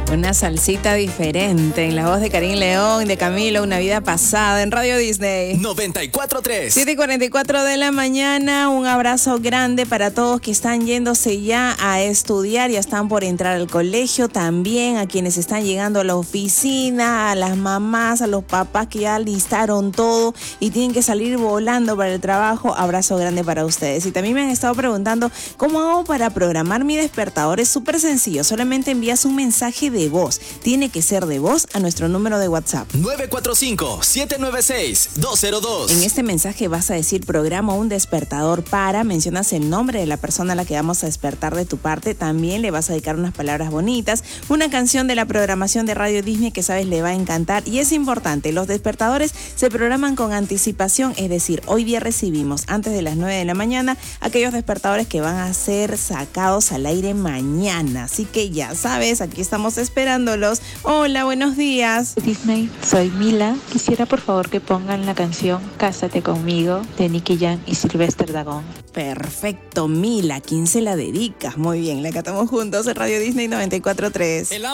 Una salsita diferente en la voz de Karim León, de Camilo, Una vida pasada en Radio Disney. 94.3. 7:44 de la mañana. Un abrazo grande para todos que están yéndose ya a estudiar, ya están por entrar al colegio. También a quienes están llegando a la oficina, a las mamás, a los papás que ya listaron todo y tienen que salir volando para el trabajo. Abrazo grande para ustedes. Y también me han estado preguntando cómo hago para programar mi despertador. Es súper sencillo, solamente envías un mensaje de voz. Tiene que ser de voz a nuestro número de WhatsApp 945-796-202. En este mensaje vas a decir programa un despertador para, mencionas el nombre de la persona a la que vamos a despertar de tu parte, también le vas a dedicar unas palabras bonitas, una canción de la programación de Radio Disney que sabes le va a encantar. Y es importante, los despertadores se programan con anticipación, es decir, hoy día recibimos antes de las 9 de la mañana aquellos despertadores que van a ser sacados al aire mañana, así que ya sabes, aquí estamos esperándolos. Hola, buenos días. Disney, soy Mila. Quisiera por favor que pongan la canción Cásate conmigo de Nicky Jam y Sylvester Dagón. Perfecto, Mila, ¿quién se la dedicas? Muy bien, la cantamos juntos en Radio Disney 94.3.